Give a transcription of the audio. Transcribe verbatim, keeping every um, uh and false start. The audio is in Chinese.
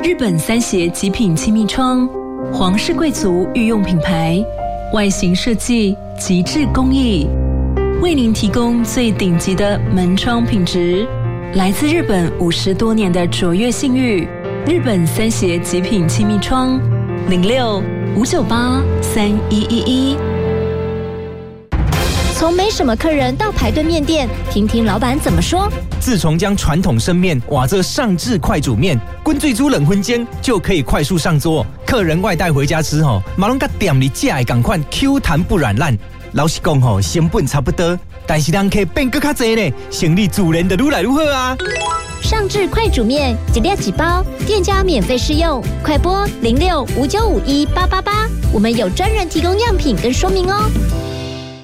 日本三协极品气密窗，皇室贵族御用品牌，外形设计极致工艺，为您提供最顶级的门窗品质。来自日本五十多年的卓越信誉，日本三协极品气密窗，零六五九八三一一一。 从没什么客人到排队面店，听听老板怎么说。 自从将传统生面瓦这上至快煮面，滚最煮冷荤煎就可以快速上桌。客人外带回家吃吼，马龙甲店里架的赶快 Q 弹不软烂。老实讲吼，成本差不多，但是人客变更较多呢，生意自然就愈来愈好啊。 上至快煮面，一粒几包，店家免费试用，快拨零六五九五一八八八，我们有专人提供样品跟说明哦。